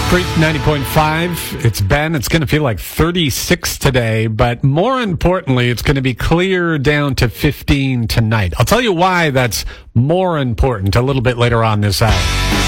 Great 90.5. It's Ben. It's going to feel like 36 today, but more importantly, it's going to be clear down to 15 tonight. I'll tell you why that's more important a little bit later on this hour.